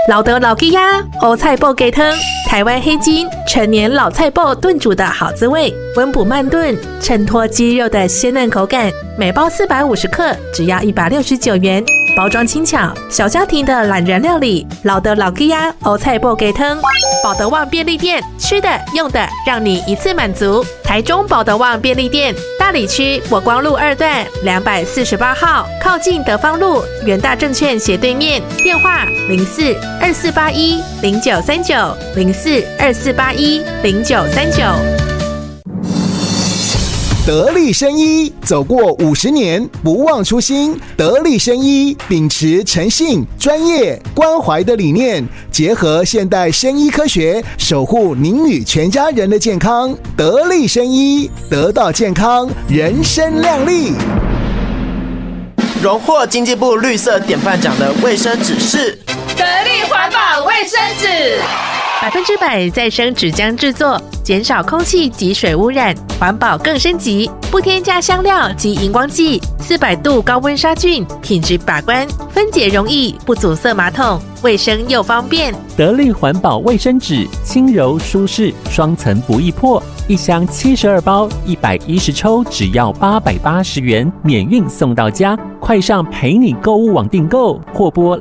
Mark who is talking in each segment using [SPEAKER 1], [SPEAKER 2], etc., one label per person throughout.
[SPEAKER 1] 老德老吉呀，欧菜脯鸡汤，台湾黑金陈年老菜脯炖煮的好滋味，温补慢炖，衬托鸡肉的鲜嫩口感。每包450克，只要169元。包装轻巧，小家庭的懒人料理。老德老吉呀，欧菜脯鸡汤，保德旺便利店，吃的用的让你一次满足。台中保德旺便利店，大里区火光路2段248号，靠近德芳路元大证券斜对面。电话0424810939 0424810939。
[SPEAKER 2] 得力生医走过50年，不忘初心。得力生医秉持诚信、专业、关怀的理念，结合现代生医科学，守护您与全家人的健康。得力生医，得到健康，人生亮丽。
[SPEAKER 3] 荣获经济部绿色典范奖的卫生纸是
[SPEAKER 4] 得力环保卫生纸
[SPEAKER 1] ，100%再生纸浆制作，减少空气及水污染，环保更升级，不添加香料及荧光剂，400度高温杀菌，品质把关，分解容易，不阻塞马桶，卫生又方便。
[SPEAKER 5] 得力环保卫生纸，轻柔舒适，双层不易破，一箱72包，110抽，只要880元，免运送到家。快上陪你购物网订购，或拨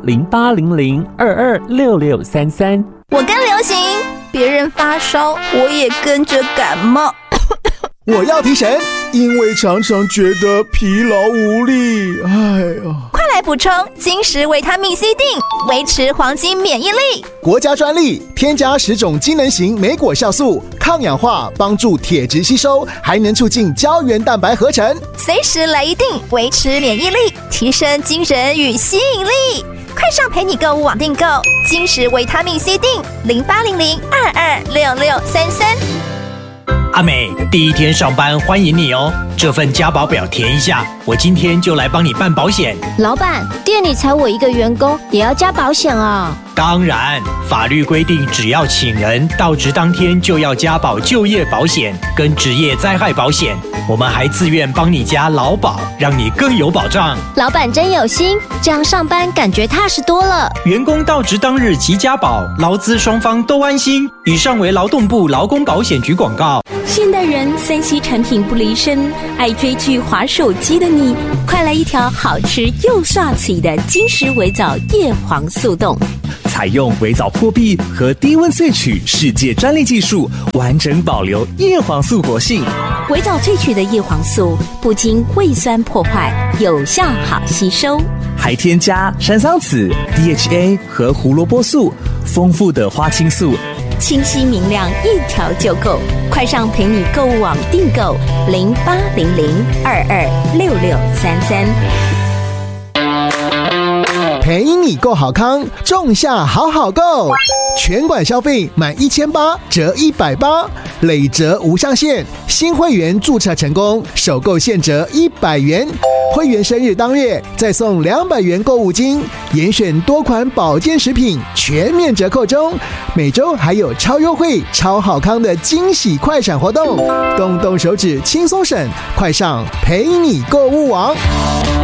[SPEAKER 5] 0800226633。
[SPEAKER 6] 我跟流行，别人发烧，我也跟着感冒。
[SPEAKER 2] 我要提神，因为常常觉得疲劳无力。
[SPEAKER 6] 快来补充金石维他命 C 锭，维持黄金免疫力。
[SPEAKER 2] 国家专利，添加10种机能型莓果酵素，抗氧化，帮助铁质吸收，还能促进胶原蛋白合成。
[SPEAKER 6] 随时来一锭，维持免疫力，提升精神与吸引力。快上陪你购物网订购金石维他命 C 锭，0800226633。
[SPEAKER 7] 阿美，第一天上班欢迎你哦，这份加保表填一下，我今天就来帮你办保险。
[SPEAKER 8] 老板，店里才我一个员工，也要加保险啊？
[SPEAKER 7] 当然，法律规定只要请人到职当天就要加保就业保险跟职业灾害保险，我们还自愿帮你加劳保，让你更有保障。
[SPEAKER 8] 老板真有心，这样上班感觉踏实多了。
[SPEAKER 7] 员工到职当日即加保，劳资双方都安心。以上为劳动部劳工保险局广告。
[SPEAKER 9] 现代人3C 产品不离身，爱追剧滑手机的你，快来一条好吃又刷嘴的金石微藻叶黄素冻。
[SPEAKER 10] 采用微藻破壁和低温萃取世界专利技术，完整保留叶黄素活性。
[SPEAKER 9] 微藻萃取的叶黄素不经胃酸破坏，有效好吸收，
[SPEAKER 10] 还添加山桑子、DHA 和胡萝卜素，丰富的花青素，
[SPEAKER 9] 清晰明亮，一条就够。快上陪你购物网订购0800226633。
[SPEAKER 2] 陪你购好康，仲夏好好购，全馆消费满1800折180，累折无上限。新会员注册成功，首购现折100元，会员生日当月再送200元购物金，严选多款保健食品全面折扣中，每周还有超优惠、超好康的惊喜快闪活动，动动手指轻松省，快上陪你购物网。